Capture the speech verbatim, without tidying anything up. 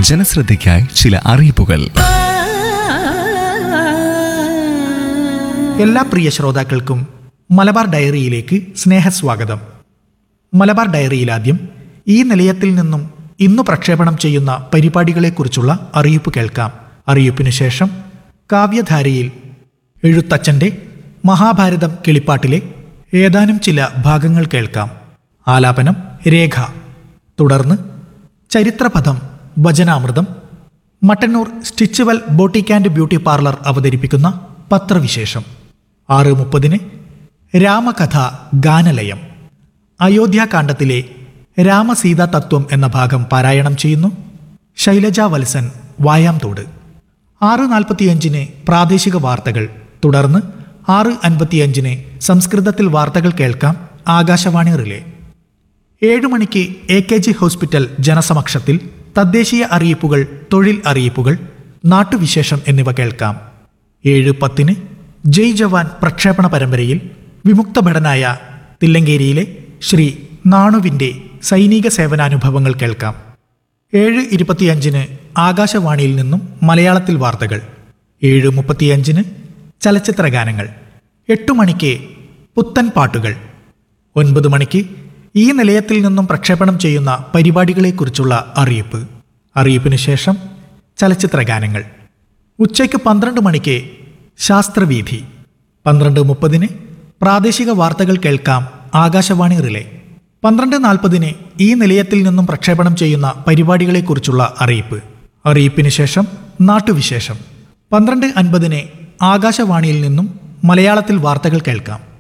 ജനശ്രദ്ധയ്ക്കായി ചില അറിയിപ്പുകൾ. എല്ലാ പ്രിയ ശ്രോതാക്കൾക്കും മലബാർ ഡയറിയിലേക്ക് സ്നേഹസ്വാഗതം. മലബാർ ഡയറിയിൽ ആദ്യം ഈ നിലയത്തിൽ നിന്നും ഇന്നു പ്രക്ഷേപണം ചെയ്യുന്ന പരിപാടികളെക്കുറിച്ചുള്ള അറിയിപ്പ് കേൾക്കാം. അറിയിപ്പിനു ശേഷം കാവ്യധാരയിൽ എഴുത്തച്ഛൻ്റെ മഹാഭാരതം കിളിപ്പാട്ടിലെ ഏതാനും ചില ഭാഗങ്ങൾ കേൾക്കാം. ആലാപനം രേഖ. തുടർന്ന് ചരിത്രപഥം വചനാമൃതം, Mattannur സ്റ്റിച്ചുവൽ boutique and beauty parlour അവതരിപ്പിക്കുന്ന പത്രവിശേഷം. ആറ് മുപ്പതിന് രാമകഥ ഗാനലയം. അയോധ്യാകാന്ഡത്തിലെ രാമസീതാ തത്വം എന്ന ഭാഗം പാരായണം ചെയ്യുന്നു ശൈലജ വത്സൻ വായാംതോട്. ആറ് നാൽപ്പത്തിയഞ്ചിന് പ്രാദേശിക വാർത്തകൾ. തുടർന്ന് ആറ് അൻപത്തിയഞ്ചിന് സംസ്കൃതത്തിൽ വാർത്തകൾ കേൾക്കാം ആകാശവാണി റിലേ. ഏഴു മണിക്ക് എ കെ ജി ഹോസ്പിറ്റൽ ജനസമക്ഷത്തിൽ തദ്ദേശീയ അറിയിപ്പുകൾ, തൊഴിൽ അറിയിപ്പുകൾ, നാട്ടുവിശേഷം എന്നിവ കേൾക്കാം. ഏഴ് പത്തിന് ജയ് ജവാൻ പ്രക്ഷേപണ പരമ്പരയിൽ വിമുക്ത ഭടനായ തില്ലങ്കേരിയിലെ ശ്രീ നാണുവിൻ്റെ സൈനിക സേവനാനുഭവങ്ങൾ കേൾക്കാം. ഏഴ് ഇരുപത്തിയഞ്ചിന് ആകാശവാണിയിൽ നിന്നും മലയാളത്തിൽ വാർത്തകൾ. ഏഴ് മുപ്പത്തിയഞ്ചിന് ചലച്ചിത്ര ഗാനങ്ങൾ. എട്ടു മണിക്ക് പുത്തൻ പാട്ടുകൾ. ഒൻപത് മണിക്ക് ഈ നിലയത്തിൽ നിന്നും പ്രക്ഷേപണം ചെയ്യുന്ന പരിപാടികളെക്കുറിച്ചുള്ള അറിയിപ്പ്. അറിയിപ്പിനു ശേഷം ചലച്ചിത്ര ഗാനങ്ങൾ. ഉച്ചയ്ക്ക് പന്ത്രണ്ട് മണിക്ക് ശാസ്ത്രവീഥി. പന്ത്രണ്ട് മുപ്പതിന് പ്രാദേശിക വാർത്തകൾ കേൾക്കാം ആകാശവാണി റിലേ. പന്ത്രണ്ട് നാൽപ്പതിന് ഈ നിലയത്തിൽ നിന്നും പ്രക്ഷേപണം ചെയ്യുന്ന പരിപാടികളെക്കുറിച്ചുള്ള അറിയിപ്പ്. അറിയിപ്പിനു ശേഷം നാട്ടുവിശേഷം. പന്ത്രണ്ട് അൻപതിന് ആകാശവാണിയിൽ നിന്നും മലയാളത്തിൽ വാർത്തകൾ കേൾക്കാം.